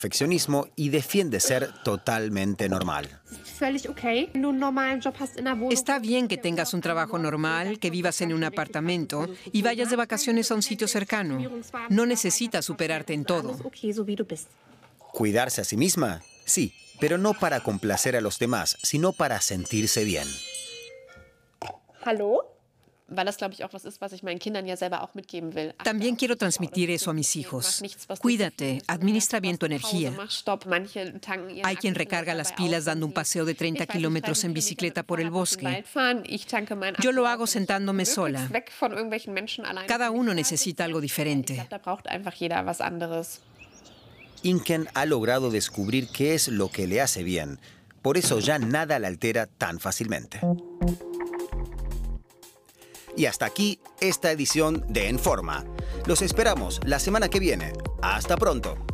perfeccionismo y defiende ser totalmente normal. Está bien que tengas un trabajo normal, que vivas en un apartamento y vayas de vacaciones a un sitio cercano. No necesitas superarte en todo. ¿Cuidarse a sí misma? Sí, pero no para complacer a los demás, sino para sentirse bien. ¿Hallo? También quiero transmitir eso a mis hijos. Cuídate, administra bien tu energía. Hay quien recarga las pilas dando un paseo de 30 kilómetros en bicicleta por el bosque. Yo lo hago sentándome sola. Cada uno necesita algo diferente. Inken ha logrado descubrir qué es lo que le hace bien. Por eso ya nada la altera tan fácilmente. Y hasta aquí esta edición de En Forma. Los esperamos la semana que viene. ¡Hasta pronto!